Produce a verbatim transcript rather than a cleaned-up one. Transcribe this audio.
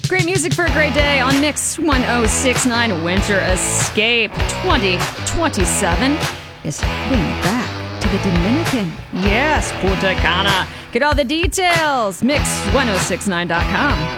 Great music for a great day on Mix ten sixty-nine. Winter Escape twenty twenty-seven is heading back to the Dominican. Yes, Punta Cana. Get all the details, mix ten sixty-nine dot com.